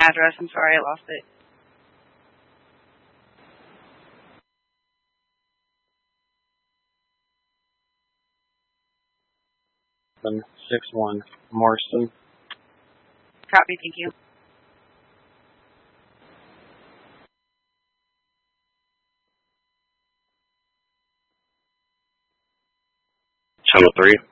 address. I'm sorry, I lost it. 761 Marston. Copy, thank you. Channel 3.